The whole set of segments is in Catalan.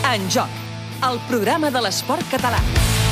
En Joc, el programa de l'esport català.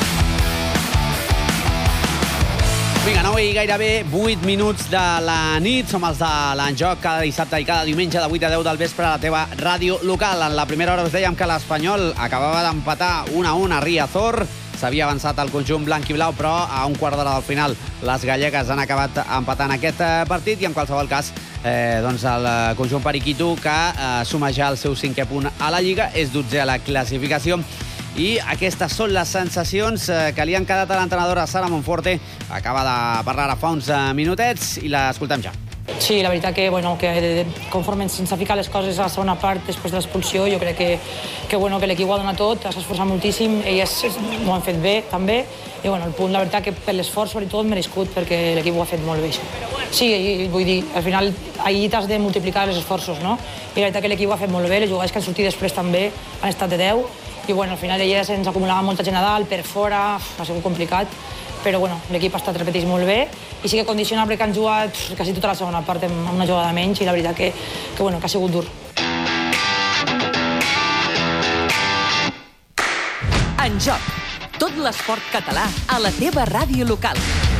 Vinga, 9 i gairebé 8 minuts de la nit. Som els de l'En Joc cada dissabte i cada diumenge de 8 a 10 del vespre a la teva ràdio local. En la primera hora us dèiem que l'Espanyol acabava d'empatar 1-1 a Riazor. S'havia avançat el conjunt blanc i blau, però a un quart d'hora del final les gallegues han acabat empatant aquest partit i en qualsevol cas el conjunt periquito que suma ja el seu 5è punt a la Lliga, és 12è a la classificació. I aquestes són les sensacions que li han quedat a l'entrenadora Sara Monforte. Acaba de parlar ara fa uns minutets i l'escoltem ja. Sí, la veritat que conforme sense ficar les coses a la segona part després de l'expulsió, jo crec que l'equip ho ha donat tot, s'ha esforçat moltíssim, elles ho han fet bé també, i el punt, la veritat que per l'esforç sobretot merescut, perquè l'equip ho ha fet molt bé. Sí, vull dir, al final ahir t'has de multiplicar els esforços, no? I la veritat que l'equip ho ha fet molt bé, les jugades que han sortit després també han estat de 10, i al final elles ens acumulava molta gent a dalt, per fora, ha sigut complicat, però l'equip ha estat, repeteix, molt bé, i sí que condicionable que han jugat quasi tota la segona part amb una jugada menys, i la veritat que ha sigut dur. En Joc, tot l'esport català a la teva ràdio local.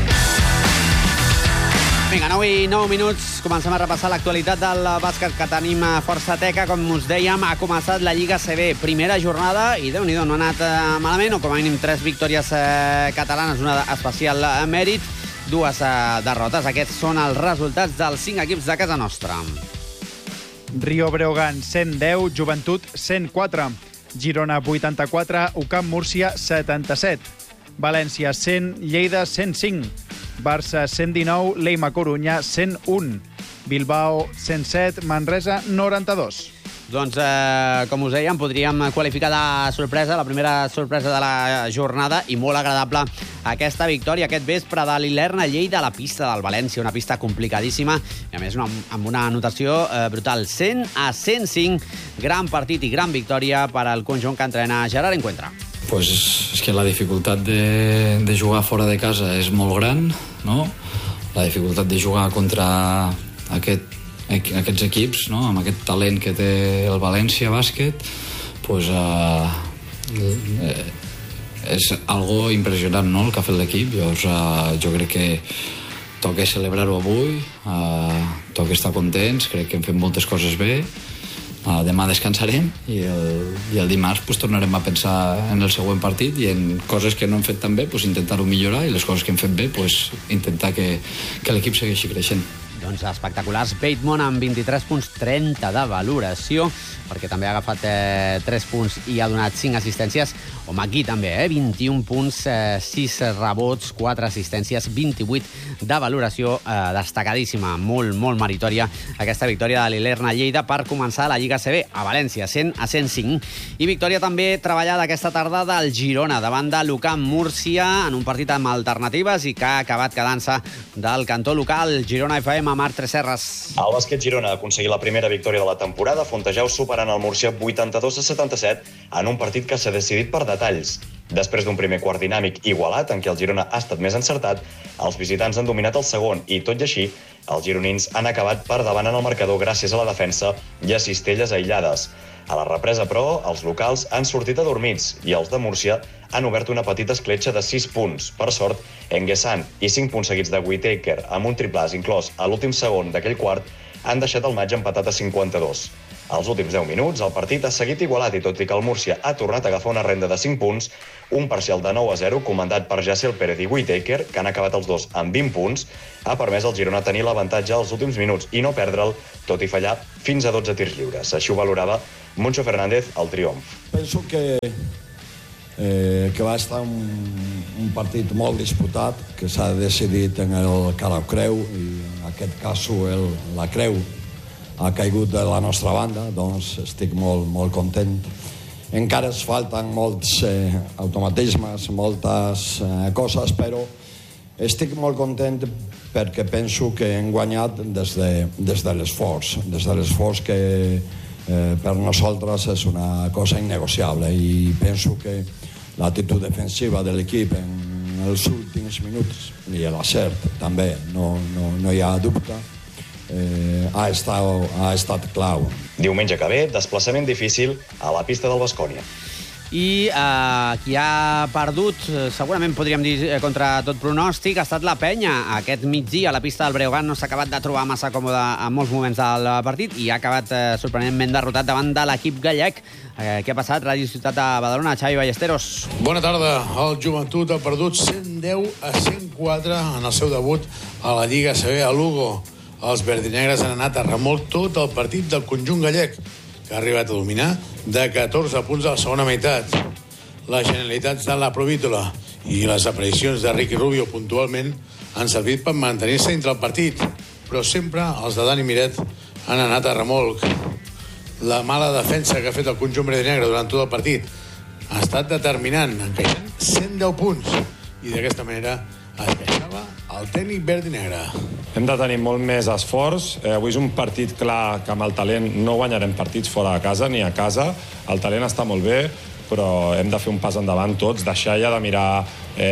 Vinga, 9 i 9 minuts. Comencem a repassar l'actualitat del bàsquet, que tenim força teca. Com us dèiem, ha començat la Lliga CB. Primera jornada i, Déu-n'hi-do, no ha anat malament, o com a mínim 3 victòries catalanes, una especial mèrit, 2 derrotes. Aquests són els resultats dels 5 equips de casa nostra. Rio Breogán 110, Joventut 104, Girona 84, UCAM Múrcia 77, València 100, Lleida 105, Barça 119, Leima Corunya 101, Bilbao 107, Manresa 92. Doncs, com us dèiem, podríem qualificar de sorpresa, la primera sorpresa de la jornada, i molt agradable aquesta victòria aquest vespre de l'Ilerna Lleida a la pista del València, una pista complicadíssima, i a més amb una anotació brutal, 100-105, gran partit i gran victòria per al conjunt que entrena Gerard Encuentra. Pues és que la dificultat de jugar fora de casa és molt gran, no? La dificultat de jugar contra aquests equips, no? Amb aquest talent que té el València Bàsquet, pues, és algo impressionant, no?, el que ha fet l'equip. Jo crec que toca celebrar-ho avui, toca estar contents, crec que hem fet moltes coses bé. Demà descansarem i el dimarts pues, tornarem a pensar en el següent partit i en coses que no hem fet tan bé pues, intentar-ho millorar, i les coses que hem fet bé pues, intentar que l'equip segueixi creixent. Doncs espectaculars. Bateman amb 23 punts, 30 de valoració, perquè també ha agafat 3 punts i ha donat 5 assistències. O McGee també, 21 punts, 6 rebots, 4 assistències, 28 de valoració, destacadíssima, molt meritòria aquesta victòria de l'Ilerna Lleida per començar la Lliga CB a València, 100-105. I victòria també treballada aquesta tarda del Girona davant de l'UCAM Múrcia en un partit amb alternatives i que ha acabat quedant-se del cantó local. Girona FM, Marc Tresserras. El bàsquet Girona ha aconseguit la primera victòria de la temporada, Fontejau superant el Múrcia 82-77 en un partit que s'ha decidit per detalls. Després d'un primer quart dinàmic igualat, en què el Girona ha estat més encertat, els visitants han dominat el segon i, tot i així, els gironins han acabat per davant en el marcador gràcies a la defensa i a cistelles aïllades. A la represa, però, els locals han sortit adormits i els de Múrcia han obert una petita escletxa de 6 punts. Per sort, Enguessan i 5 punts seguits de Whittaker amb un triplàs inclòs a l'últim segon d'aquell quart han deixat el matx empatat a 52. Als últims 10 minuts, el partit ha seguit igualat i tot i que el Múrcia ha tornat a agafar una renda de 5 punts, un parcial de 9-0 comandat per Jassel Pérez i Whittaker, que han acabat els dos amb 20 punts, ha permès al Girona tenir l'avantatge als últims minuts i no perdre'l, tot i fallar fins a 12 tirs lliures. Així ho valorava Moncho Fernández al triomf. Penso que va estar un partit molt disputat, que s'ha decidit en el cara o creu, i en aquest cas la creu ha caigut de la nostra banda, doncs estic molt content. Encara es falten molts automatismes, moltes coses, però estic molt content perquè penso que hem guanyat des de l'esforç que per nosaltres és una cosa innegociable, i penso que l'actitud defensiva de l'equip en els últims minuts i l'acert també, no hi ha dubte, ha estat clau. Diumenge que ve, desplaçament difícil a la pista del Baskonia. I qui ha perdut, segurament podríem dir contra tot pronòstic, ha estat la Penya. Aquest migdia a la pista del Breogán no s'ha acabat de trobar massa còmode en molts moments del partit i ha acabat sorprenentment derrotat davant de l'equip gallec. Què ha passat? Ràdio Ciutat de Badalona, Xavi Ballesteros. Bona tarda. El Joventut ha perdut 110-104 en el seu debut a la Lliga ACB a Lugo. Els verdinegres han anat a remolc tot el partit del conjunt gallec, que ha arribat a dominar de 14 punts a la segona meitat. Les genialitats de la Provítola i les aparicions de Ricky Rubio puntualment han servit per mantenir-se entre el partit, però sempre els de Dani Miret han anat a remolc. La mala defensa que ha fet el conjunt verdinegre durant tot el partit ha estat determinant, encaixant 110 punts, i d'aquesta manera es queixava el tècnic verdinegre. Hem de tenir molt més esforç. Avui és un partit clar que amb el talent no guanyarem partits fora de casa ni a casa. El talent està molt bé, però hem de fer un pas endavant tots, deixar ja de mirar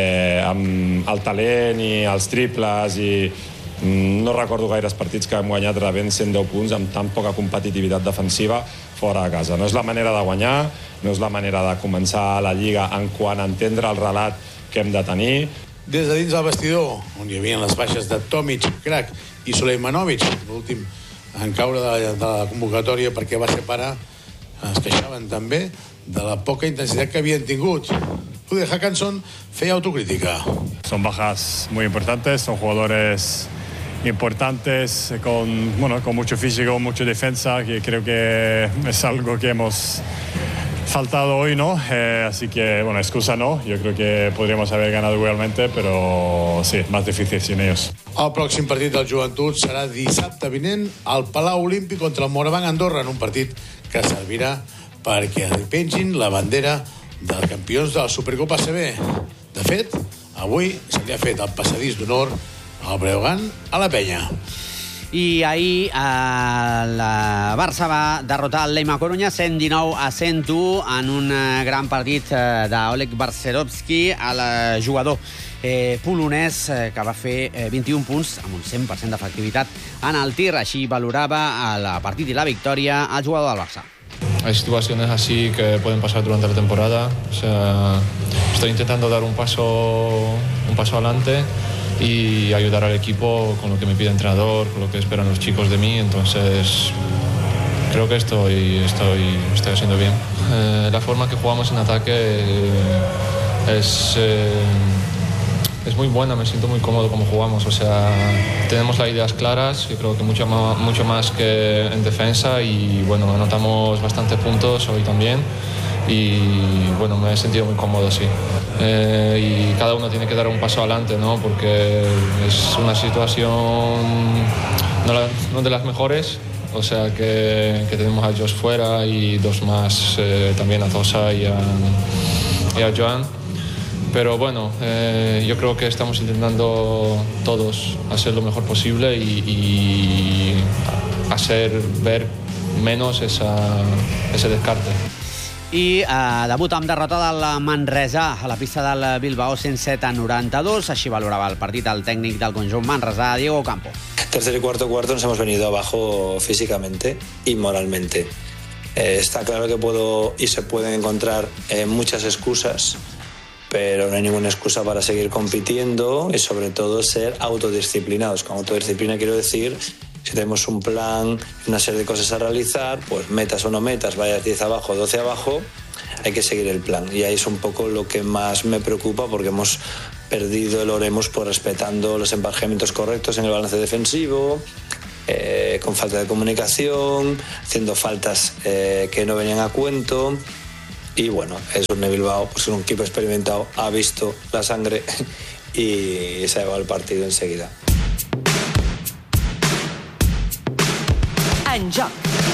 amb el talent i els triples i no recordo gaires partits que hem guanyat rebent 110 punts amb tan poca competitivitat defensiva fora de casa. No és la manera de guanyar, no és la manera de començar la Lliga en quant a entendre el relat que hem de tenir. Des de dins del vestidor, on hi havia les baixes de Tomic, Crac i Sulejmanovic, l'últim en caure de la convocatòria perquè va ser pare, es queixaven també de la poca intensitat que havien tingut. Ude Hackanson feia autocrítica. Son bajas muy importantes, son jugadores importantes con mucho físico, mucha defensa, que creo que es algo que hemos faltado hoy, ¿no? Así que, excusa no. Yo creo que podríamos haber ganado igualmente, pero sí, más difícil sin ellos. El pròxim partit del Joventut serà dissabte vinent al Palau Olímpic contra el Moraván Andorra, en un partit que servirà perquè pengin la bandera dels campions de la Supercopa ACB. De fet, avui se li ha fet el passadís d'honor al Breogán a la Penya. I ahir el Barça va derrotar el Leyma Corunya 119-101 en un gran partit d'Oleg Barcerovski, el jugador polonès que va fer 21 punts amb un 100% d'efectivitat en el tir. Així valorava el partit i la victòria el jugador del Barça. Hay situaciones así que pueden pasar durante la temporada. O sea, estoy intentando dar un paso adelante y ayudar al equipo con lo que me pide el entrenador, con lo que esperan los chicos de mí. Entonces creo que estoy haciendo bien. La forma que jugamos en ataque es muy buena, me siento muy cómodo como jugamos. O sea, tenemos las ideas claras, yo creo que mucho más que en defensa, y anotamos bastantes puntos hoy también. Y me he sentido muy cómodo, sí. Y cada uno tiene que dar un paso adelante, ¿no? Porque es una situación no de las mejores. O sea que tenemos a Josh fuera y dos más, también a Tosa y a Joan. Pero yo creo que estamos intentando todos hacer lo mejor posible y hacer ver menos ese descarte. I debut amb derrota del Manresà a la pista del Bilbao 107-92. Així valorava el partit el tècnic del conjunt manresà, Diego Campo. Tercer y cuarto nos hemos venido abajo físicamente y moralmente. Está claro que se pueden encontrar muchas excusas, pero no hay ninguna excusa para seguir compitiendo y sobre todo ser autodisciplinados. Con autodisciplina quiero decir, si tenemos un plan, una serie de cosas a realizar, pues metas o no metas, vayas 10 abajo, 12 abajo, hay que seguir el plan. Y ahí es un poco lo que más me preocupa, porque hemos perdido el Oremus por respetando los emparejamientos correctos en el balance defensivo, con falta de comunicación, haciendo faltas que no venían a cuento. Y es un Bilbao, pues un equipo experimentado, ha visto la sangre y se ha llevado el partido enseguida. En joc.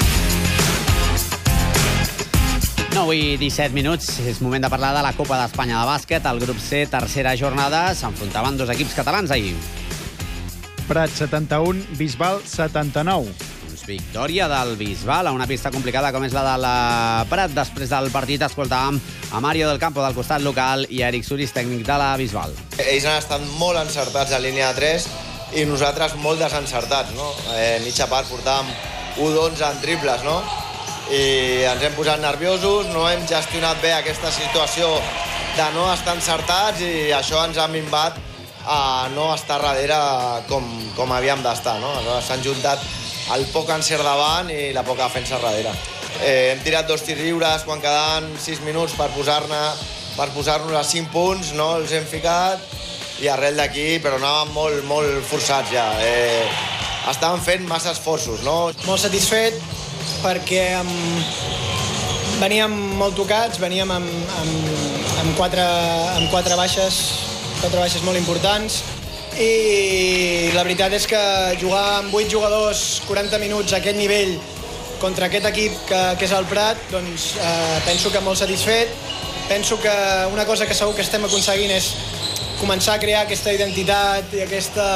9 i 17 minuts. És moment de parlar de la Copa d'Espanya de bàsquet. El grup C, tercera jornada, s'enfrontaven dos equips catalans ahir. Prat 71, Bisbal 79. Victòria del Bisbal a una pista complicada com és la de la Prat. Després del partit escoltàvem a Mario del Campo del costat local i a Eric Suris, tècnic de la Bisbal. Ells han estat molt encertats a línia de 3 i nosaltres molt desencertats, no? Mitja part portàvem 1-11 en triples, no? I ens hem posat nerviosos, no hem gestionat bé aquesta situació de no estar encertats i això ens ha minvat a no estar darrere com havíem d'estar, no? S'han juntat el poc encert davant i la poca defensa darrere. Hem tirat 2 tirs lliures quan quedaven 6 minuts per posar-nos a 5 punts, no els hem ficat i arrel d'aquí, però anàvem molt forçats ja. Estàvem fent massa esforços, no? Molt satisfet perquè veníem molt tocats, veníem amb 4 baixes molt importants i la veritat és que jugar amb 8 jugadors 40 minuts a aquest nivell contra aquest equip que és el Prat, doncs penso que molt satisfet. Penso que una cosa que segur que estem aconseguint és començar a crear aquesta identitat i aquesta...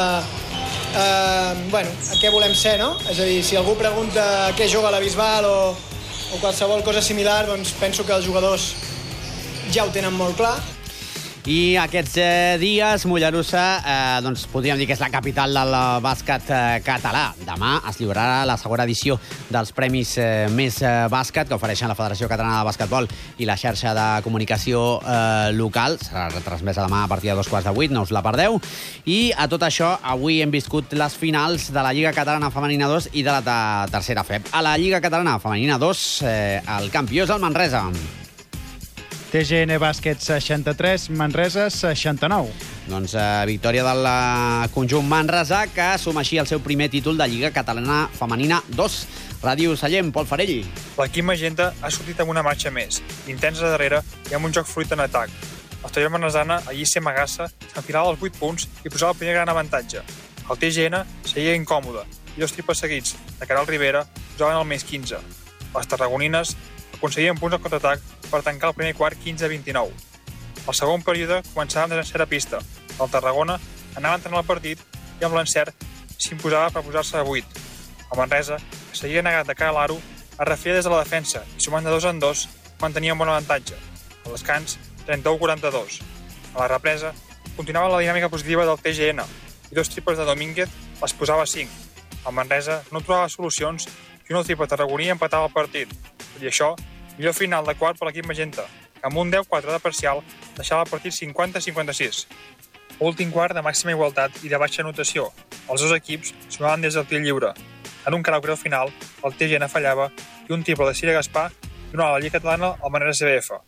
què volem ser, no? És a dir, si algú pregunta què juga a la Bisbal o qualsevol cosa similar, doncs penso que els jugadors ja ho tenen molt clar. I aquests dies, Mollerussa, doncs podríem dir que és la capital del bàsquet català. Demà es lliurarà la segona edició dels Premis Més Bàsquet que ofereixen la Federació Catalana de Bàsquetbol i la xarxa de comunicació local. Serà retransmesa demà a partir de 7:15, no us la perdeu. I a tot això, avui hem viscut les finals de la Lliga Catalana Femenina 2 i de la tercera FEB. A la Lliga Catalana Femenina 2, el campió és el Manresa. TGN Bàsquet 63, Manresa 69. Doncs victòria del conjunt manresà, que assuma així el seu primer títol de Lliga Catalana Femenina 2. Ràdio Sallent, Pol Farell. L'equip magenta ha sortit amb una marxa més, intensa darrere i amb un joc fluid en atac. El taller manresana, Alícia Magassa, s'enfilava als 8 punts i posava el primer gran avantatge. El TGN seguia incòmode i 2 triples seguits de Caral Rivera posaven el més 15. Les tarragonines aconseguien punts al contraatac per tancar el primer quart 15-29. El segon període començava amb desencert a pista. El Tarragona anava entrant al partit i amb l'encert s'imposava per posar-se a 8. El Manresa, que seguia negat de cara a l'aro, es refia des de la defensa i sumant de 2 en 2 mantenia un bon avantatge. Al descans, 31-42. A la represa, continuava la dinàmica positiva del TGN i 2 triples de Domínguez les posava 5. El Manresa no trobava solucions i un triple tarragoní empatava el partit. Tot i això, millor final de quart per l'equip magenta, que amb un 10-4 de parcial deixava el partit 50-56. Últim quart de màxima igualtat i de baixa anotació. Els dos equips sumaven des del tir lliure. En un carau creu final, el TGN fallava i un triple de Cira Gaspar donava a la Lliga Catalana al Manresa CBF.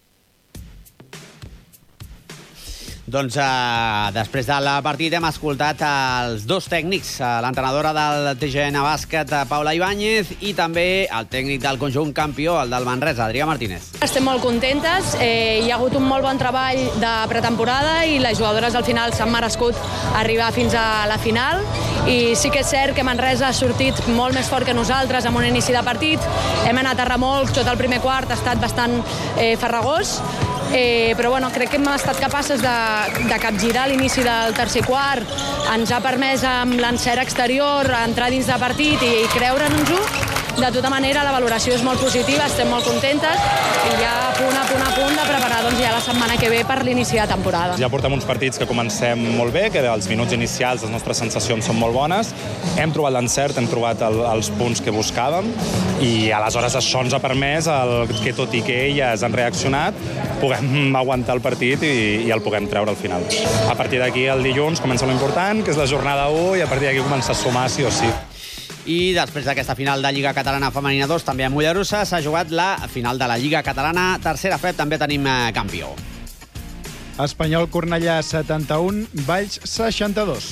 Doncs després del partit hem escoltat els dos tècnics, l'entrenadora del TGN Bàsquet, Paula Ibáñez, i també el tècnic del conjunt campió, el del Manresa, Adrià Martínez. Estem molt contentes, hi ha hagut un molt bon treball de pretemporada i les jugadores al final s'han merescut arribar fins a la final i sí que és cert que Manresa ha sortit molt més fort que nosaltres amb un inici de partit, hem anat a remolc, tot el primer quart ha estat bastant farragós, però bueno, crec que hem estat capaces de capgirar l'inici del tercer quart, ens ha permès amb l'encert exterior entrar dins de partit i creure'ns-ho. De tota manera, la valoració és molt positiva, estem molt contentes i ja a punt de preparar ja la setmana que ve per l'inici de temporada. Ja portem uns partits que comencem molt bé, que els minuts inicials les nostres sensacions són molt bones, hem trobat l'encert, hem trobat els punts que buscàvem i aleshores això ens ha permès que tot i que elles han reaccionat puguem aguantar el partit i el puguem treure al final. A partir d'aquí el dilluns comença l'important, que és la jornada 1 i a partir d'aquí comença a sumar sí o sí. I després d'aquesta final de Lliga Catalana Femenina 2, també a Mollerussa, s'ha jugat la final de la Lliga Catalana tercera FEB, també tenim campió. Espanyol Cornellà 71, Valls 62.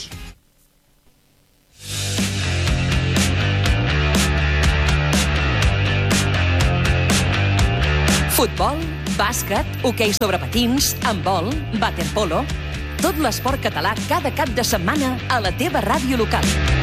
Futbol, bàsquet, hoquei sobre patins, handbol, waterpolo... Tot l'esport català cada cap de setmana a la teva ràdio local.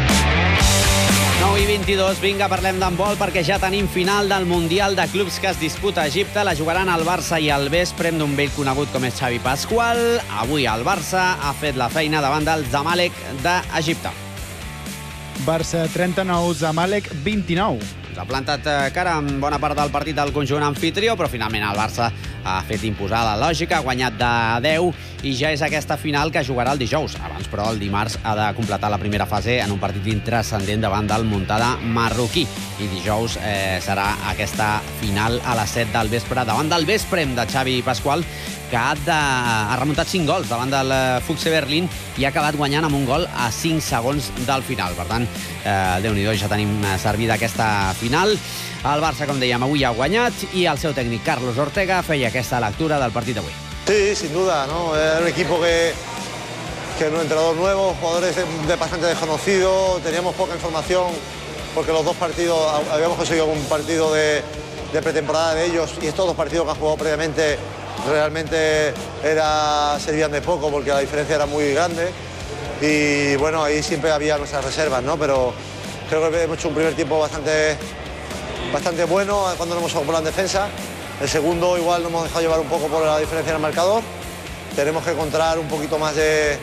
9:22, vinga, parlem d'handbol perquè ja tenim final del Mundial de Clubs que es disputa a Egipte. La jugaran el Barça i el vespre d'un vell conegut com és Xavi Pasqual. Avui el Barça ha fet la feina davant del Zamalek d'Egipte. Barça 39, Zamalek 29. Ha plantat cara en bona part del partit del conjunt anfitrió, però finalment el Barça ha fet imposar la lògica, ha guanyat de 10 i ja és aquesta final que jugarà el dijous. Abans, però, el dimarts ha de completar la primera fase en un partit intranscendent davant del Montcada marroquí. I dijous serà aquesta final a les 7 del vespre davant del Vesprem de Xavi Pasqual, que ha remuntat 5 gols davant del Füchse Berlín i ha acabat guanyant amb un gol a 5 segons del final. Per tant, Déu-n'hi-do, ja tenim servida aquesta final. El Barça, com dèiem, avui ha guanyat i el seu tècnic Carlos Ortega feia aquesta lectura del partit d'avui. Sí, sin duda, ¿no? Era un equipo que un entrenador nuevo, jugadores bastante desconocidos, teníamos poca información porque los dos partidos, habíamos conseguido un partido de pretemporada de ellos y estos dos partidos que han jugado previamente realmente servían de poco porque la diferencia era muy grande y bueno, ahí siempre había nuestras reservas, ¿no? Pero creo que hemos hecho un primer tiempo bastante bueno cuando nos hemos ocupado en defensa. El segundo igual nos hemos dejado llevar un poco por la diferencia en el marcador. Tenemos que encontrar un poquito más de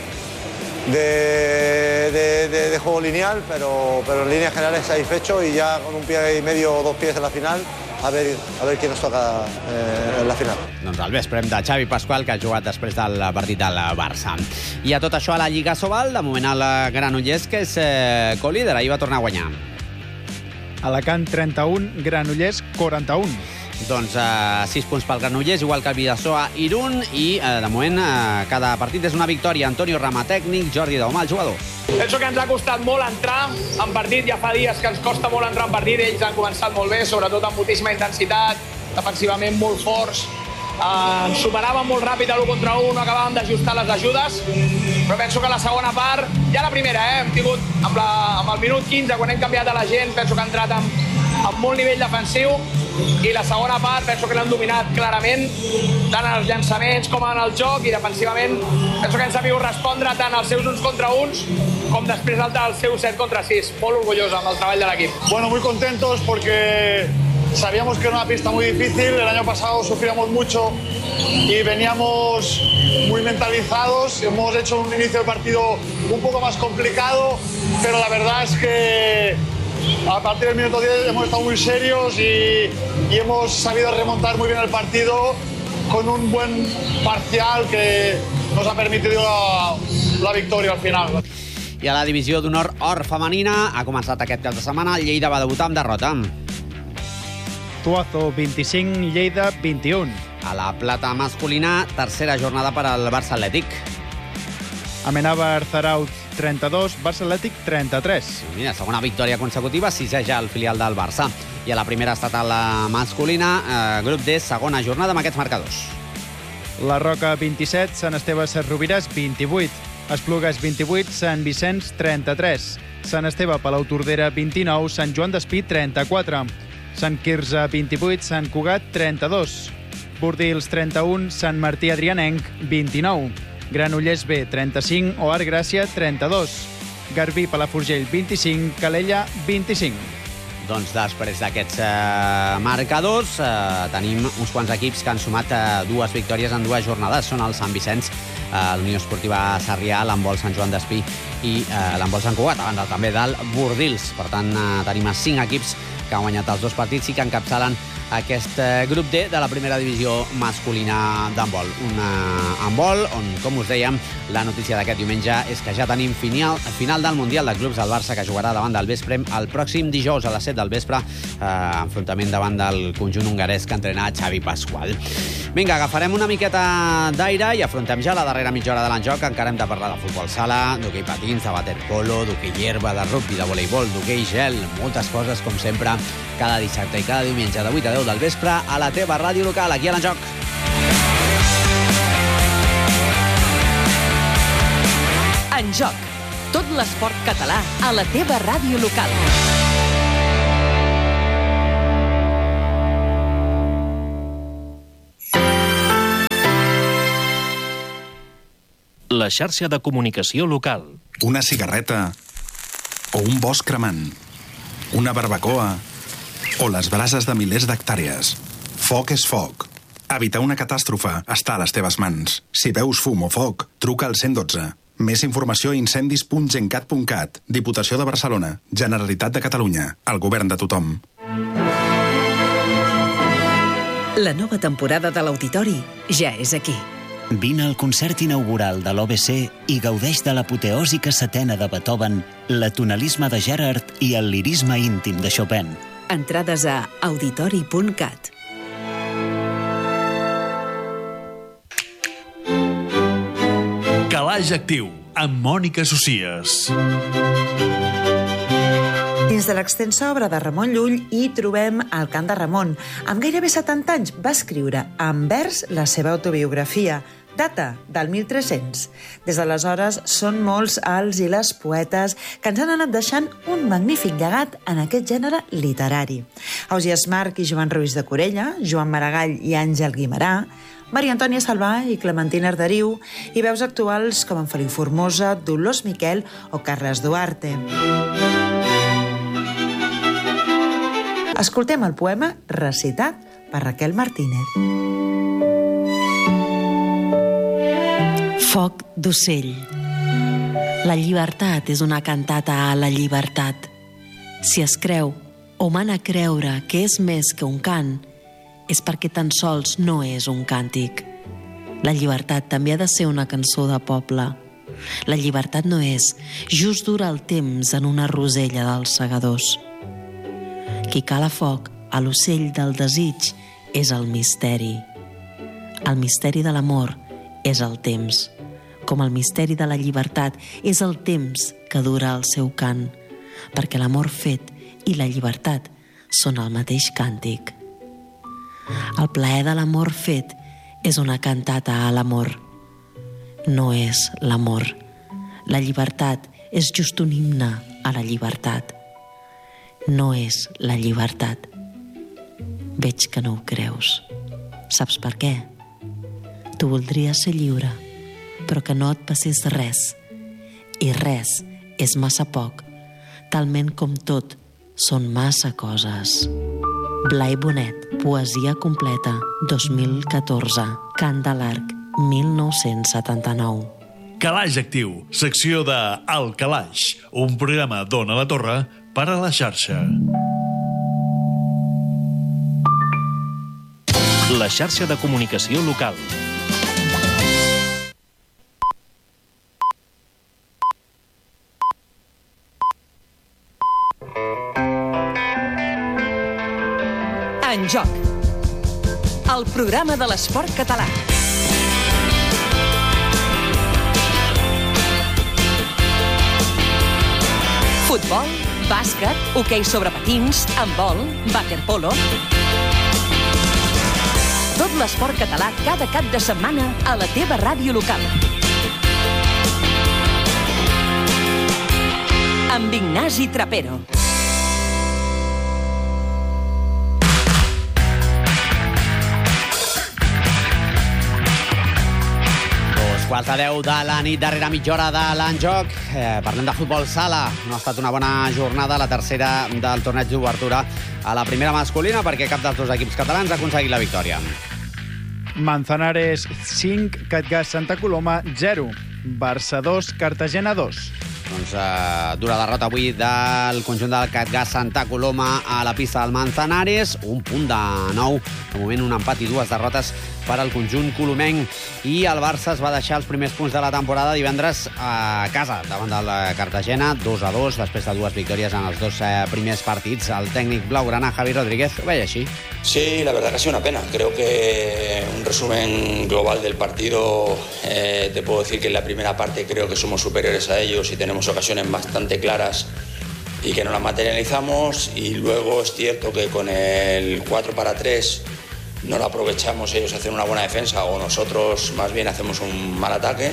juego lineal, pero en líneas generales satisfecho y ya con un pie y medio o 2 pies en la final a ver quién nos toca en la final. Doncs el Vesprem de Xavi Pasqual, que ha jugat després del partit del Barça. I a tot això a la Lliga Sobal, de moment el Granollers, que és co-líder, ahir va tornar a guanyar. Alacant 31, Granollers 41. Doncs 6 punts pel Granollers, igual que el Bidasoa Irún, i de moment cada partit és una victòria. Antonio Rama, tècnic, Jordi Daumà, el jugador. Penso que ens ha costat molt entrar en partit, ja fa dies que ens costa molt entrar en partit, ells han començat molt bé, sobretot amb moltíssima intensitat, defensivament molt forts, ens superaven molt ràpid a l'1 contra 1, no acabàvem d'ajustar les ajudes, però penso que la segona part, ja la primera, hem tingut amb el minut 15, quan hem canviat a la gent, penso que ha entrat amb molt nivell defensiu, i la segona part penso que l'han dominat clarament, tant en els llançaments com en el joc, i defensivament penso que hem sabut respondre tant als seus uns contra uns com després al seu 7 contra 6. Molt orgulloso amb el treball de l'equip. Bueno, muy contentos porque sabíamos que era una pista muy difícil. El año pasado sufríamos mucho y veníamos muy mentalizados. Hemos hecho un inicio de partido un poco más complicado, pero la verdad es que a partir del minuto 10 hemos estado muy serios y hemos sabido remontar muy bien el partido con un buen parcial que nos ha permitido la victòria al final. I a la divisió d'honor or femenina ha començat aquest cap de setmana. El Lleida va debutar amb derrota. Tuazo 25, Lleida 21. A la plata masculina, tercera jornada per al Barça Atlètic. Amenábar Zarauz 32, Barça Atlètic 33. Mira, segona victòria consecutiva, sisè ja el filial del Barça. I a la primera estatal masculina, grup D, segona jornada amb aquests marcadors. La Roca 27, Sant Esteve Sesrovires 28. Esplugues 28, Sant Vicenç 33. Sant Esteve Palau Tordera 29, Sant Joan d'Espí 34. Sant Quirze 28, Sant Cugat 32. Bordils 31, Sant Martí Adrianenc 29. Granollers B 35, Oar Gràcia 32. Garbí Palafrugell 25, Calella 25. Doncs després d'aquests marcadors tenim uns quants equips que han sumat 2 victòries en 2 jornades. Són el Sant Vicenç, l'Unió Esportiva Sarrià, l'Handbol Sant Joan d'Espí i l'Handbol Sant Cugat, a banda també del Bordils. Per tant, tenim 5 equips que han guanyat els 2 partits i que encapçalen aquest grup D de la primera divisió masculina d'handbol. Un handbol on, com us dèiem, la notícia d'aquest diumenge és que ja tenim final del Mundial de Clubs del Barça, que jugarà davant del Vesprem el pròxim dijous a les 7 del vespre, enfrontament davant del conjunt hongarès que entrena Xavi Pasqual. Vinga, agafarem una miqueta d'aire i afrontem ja la darrera mitja hora de l'enjoc. Encara hem de parlar de futbol sala, d'hoquei patins, de waterpolo, d'hoquei herba, de rugby, de voleibol, d'hoquei gel, moltes coses, com sempre, cada dissabte i cada diumenge de 8 a 10 del vespre a la teva ràdio local, aquí a l'enjoc. En joc, tot l'esport català a la teva ràdio local. La xarxa de comunicació local. Una cigarreta o un bosc cremant. Una barbacoa o les brases de milers d'hectàrees. Foc és foc. Evitar una catàstrofe està a les teves mans. Si veus fum o foc, truca al 112. Més informació a incendis.gencat.cat. Diputació de Barcelona. Generalitat de Catalunya. El govern de tothom. La nova temporada de l'Auditori ja és aquí. Vine al concert inaugural de l'OBC i gaudeix de l'apoteòsica setena de Beethoven, l'atonalisme de Gerard i el lirisme íntim de Chopin. Entrades a auditori.cat. Calaix Actiu, amb Mònica Socies. Dins de l'extensa obra de Ramon Llull hi trobem el cant de Ramon. Amb gairebé 70 anys va escriure en vers la seva autobiografia, data del 1300. Des d'aleshores són molts els i les poetes que ens han anat deixant un magnífic llegat en aquest gènere literari. Ausiàs March i Joan Ruiz de Corella, Joan Maragall i Àngel Guimerà, Maria Antònia Salvà i Clementina Arderiu, i veus actuals com en Feliu Formosa, Dolors Miquel o Carles Duarte. Escoltem el poema recitat per Raquel Martínez. Foc d'ocell. La llibertat és una cantata a la llibertat. Si es creu o mana creure que és més que un cant, és perquè tan sols no és un càntic. La llibertat també ha de ser una cançó de poble. La llibertat no és just durar el temps en una rosella dels segadors. Qui cala foc a l'ocell del desig és el misteri. El misteri de l'amor és el temps, com el misteri de la llibertat és el temps que dura el seu cant, perquè l'amor fet i la llibertat són el mateix càntic. El plaer de l'amor fet és una cantata a l'amor. No és l'amor. La llibertat és just un himne a la llibertat. No és la llibertat. Veig que no ho creus. Saps per què? Tu voldries ser lliure, però que no et passés res. I res és massa poc, talment com tot són massa coses. Blai Bonet, poesia completa, 2014, Cant de l'Arc, 1979. Calaix Actiu, secció de El Calaix, un programa d'Ona la Torre per a la xarxa. La xarxa de comunicació local. En joc. El programa de l'esport català. Futbol, bàsquet, hoquei sobre patins, handbol, waterpolo. Tot l'esport català cada cap de setmana a la teva ràdio local. Amb Ignasi Trapero. Quarts de 10 de la nit, darrere mitja hora de l'Enjoc. Parlem de futbol sala. No ha estat una bona jornada, la tercera del torneig d'obertura a la primera masculina, perquè cap dels dos equips catalans ha aconseguit la victòria. Manzanares 5, Catgas Santa Coloma 0, Barça 2, Cartagena 2. Doncs dura derrota avui del conjunt del Catgas Santa Coloma a la pista del Manzanares. Un punt de 9, de moment un empat i dues derrotes per al conjunt colomenc. I el Barça es va deixar els primers punts de la temporada divendres a casa davant del Cartagena, 2-2, després de dues victòries en els dos primers partits. El tècnic blaugrana, Javi Rodríguez, ho veia així. Sí, la verdad que ha sido una pena. Creo que un resumen global del partido, te puedo decir que en la primera parte creo que somos superiores a ellos y tenemos ocasiones bastante claras y que no las materializamos, y luego es cierto que con el 4-3 no lo aprovechamos, ellos hacen una buena defensa o nosotros más bien hacemos un mal ataque,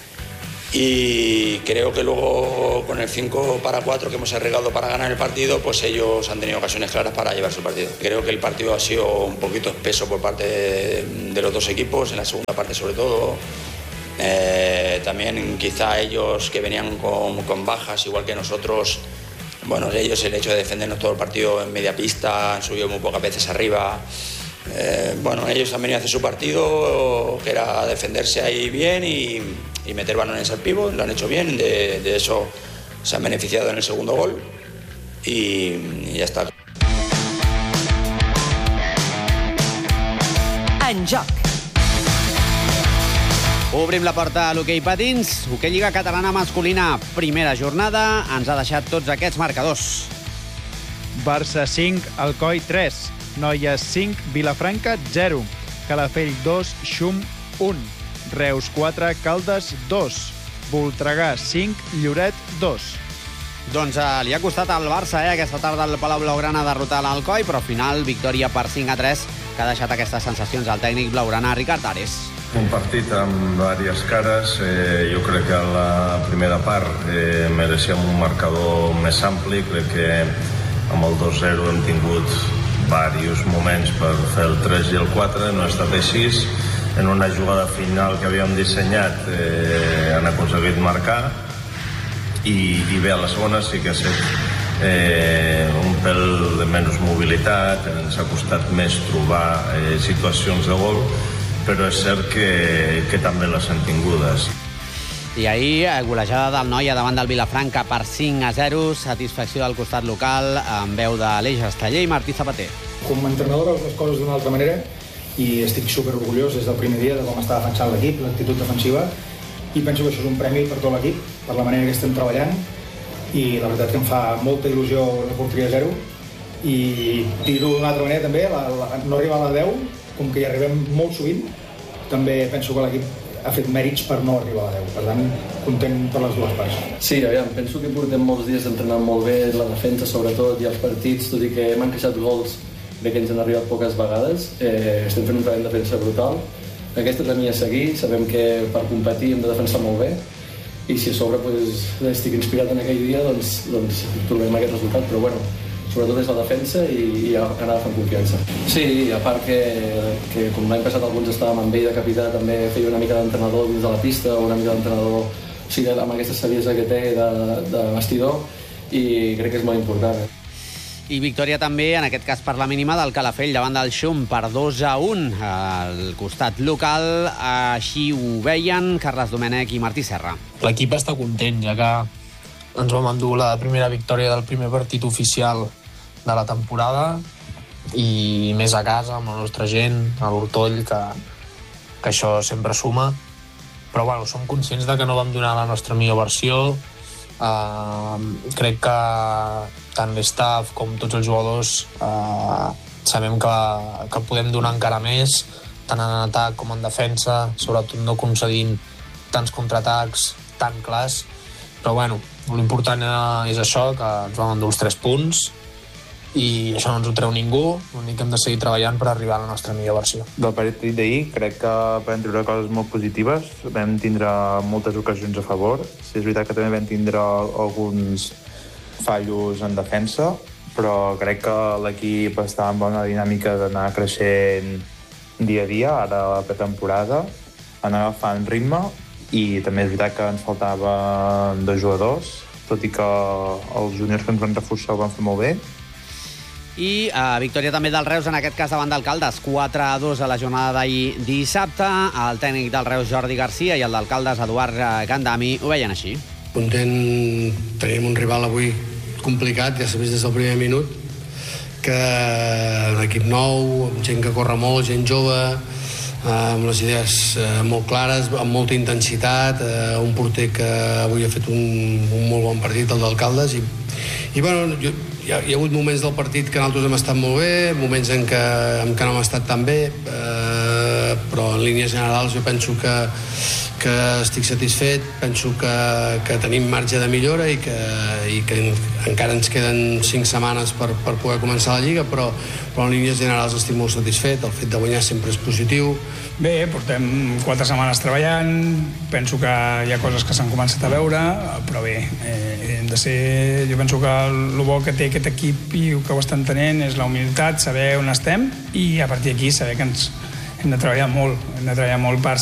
y creo que luego con el 5-4 que hemos arriesgado para ganar el partido, pues ellos han tenido ocasiones claras para llevar su partido. Creo que el partido ha sido un poquito espeso por parte de los dos equipos, en la segunda parte sobre todo. También quizá ellos que venían con bajas igual que nosotros, bueno, ellos el hecho de defendernos todo el partido en media pista, han subido muy pocas veces arriba. Bueno, ellos han venido a hacer su partido, que era defenderse ahí bien y meter balones al pívot, lo han hecho bien, de eso se han beneficiado en el segundo gol y ya está. En joc. Obrim la porta a l'hoquei patins. Hoquei Lliga Catalana Masculina, primera jornada. Ens ha deixat tots aquests marcadors. Barça 5, Alcoi 3. Noies 5, Vilafranca 0. Calafell 2, Xum 1. Reus 4, Caldes 2. Voltregà 5, Lloret 2. Doncs li ha costat al Barça, aquesta tarda el Palau Blaugrana derrotar l'Alcoi, però al final victòria per 5-3, que ha deixat aquestes sensacions al tècnic blaugrana Ricard Ares. Un partit amb diverses cares. Jo crec que a la primera part mereixíem un marcador més ampli. Crec que amb el 2-0 hem tingut diversos moments per fer el 3 i el 4. No ha estat així. En una jugada final que havíem dissenyat han aconseguit marcar. I bé, a la segona sí que ha estat un pèl de menys mobilitat. Ens ha costat més trobar situacions de gol, però és cert que també les han tingudes. I ahir, golejada del Noia davant del Vilafranca per 5-0, satisfacció del costat local, amb veu de l'Eix Esteller i Martí Zapater. Com a entrenador veus les coses d'una altra manera i estic superorgullós des del primer dia de com està defensant l'equip, l'actitud defensiva, i penso que això és un premi per tot l'equip, per la manera que estem treballant, i la veritat que em fa molta il·lusió la porteria 0, i dir-ho d'una altra manera també, no arribar a la 10, com que hi arribem molt sovint, també penso que l'equip ha fet mèrits per no arribar a la 10. Per tant, content per les dues parts. Sí, aviam, penso que portem molts dies entrenant molt bé, la defensa sobretot, i els partits, tot i que hem encaixat gols, crec que ens han arribat poques vegades. Estem fent un treball de defensa brutal. Aquesta és la mia a seguir, sabem que per competir hem de defensar molt bé, i si a sobre estic inspirat en aquell dia, doncs trobem aquest resultat, però bueno, sobretot és la defensa i anar agafant confiança. Sí, a part que com l'any passat alguns estàvem amb ell de capità, també feia una mica d'entrenador dins de la pista, o una mica d'entrenador, o sigui, amb aquesta saviesa que té de vestidor, i crec que és molt important. I victòria també, en aquest cas per la mínima, del Calafell davant del Xum per 2-1 al costat local. Així ho veien Carles Domènech i Martí Serra. L'equip està content, ja que ens vam endur la primera victòria del primer partit oficial de la temporada, i més a casa, amb la nostra gent, a l'Hortoll, que això sempre suma. Però bueno, som conscients de que no vam donar la nostra millor versió. Crec que tant l'staff com tots els jugadors sabem que podem donar encara més, tant en atac com en defensa, sobretot no concedint tants contraatacs tan clars. Però bueno, l'important és això, que ens vam endur els 3 punts, i això no ens ho treu ningú. L'únic que hem de seguir treballant per arribar a la nostra millor versió. Del partit d'ahir crec que vam treure coses molt positives, vam tindre moltes ocasions a favor. Sí, és veritat que també vam tindre alguns fallos en defensa, però crec que l'equip està en bona dinàmica d'anar creixent dia a dia, ara a la pretemporada, anar agafant ritme, i també és veritat que ens faltaven 2 jugadors, tot i que els juniors que ens van reforçar ho van fer molt bé. I victòria també del Reus, en aquest cas davant del Caldes, 4-2 a la jornada d'ahir dissabte. El tècnic del Reus, Jordi Garcia, i el del Caldes, Eduard Gandami, ho veien així. Content, tenim un rival avui complicat, ja s'ha vist des del primer minut, que un equip nou, amb gent que corre molt, gent jove, amb les idees molt clares, amb molta intensitat, un porter que avui ha fet un molt bon partit, el del Caldes, i bueno, hi ha hagut moments del partit que nosaltres hem estat molt bé, moments en què no hem estat tan bé, però en línies generals jo penso que estic satisfet, penso que tenim marge de millora i que encara ens queden 5 setmanes per poder començar la Lliga, però en línies generals estic molt satisfet. El fet de guanyar sempre és positiu. Bé, portem 4 setmanes treballant, penso que hi ha coses que s'han començat a veure, però bé, hem de ser... Jo penso que el bo que té aquest equip i que ho estan tenint és la humilitat, saber on estem, i a partir d'aquí saber que hem de treballar molt per